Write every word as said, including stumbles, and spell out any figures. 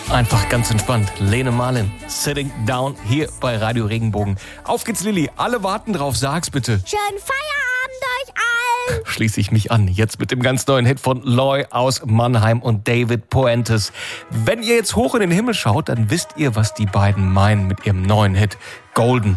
Einfach ganz entspannt. Lene Marlin, Sitting Down hier bei Radio Regenbogen. Auf geht's, Lilly. Alle warten drauf. Sag's bitte. Schönen Feierabend euch allen. Schließe ich mich an. Jetzt mit dem ganz neuen Hit von Loy aus Mannheim und David Puentes. Wenn ihr jetzt hoch in den Himmel schaut, dann wisst ihr, was die beiden meinen mit ihrem neuen Hit Golden.